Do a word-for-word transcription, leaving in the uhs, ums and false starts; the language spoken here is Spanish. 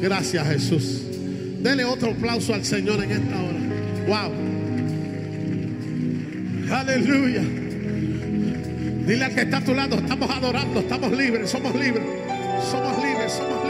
Gracias, Jesús. Dele otro aplauso al Señor en esta hora. Wow. Aleluya. Dile al que está a tu lado, estamos adorando, estamos libres, somos libres. Somos libres, somos libres.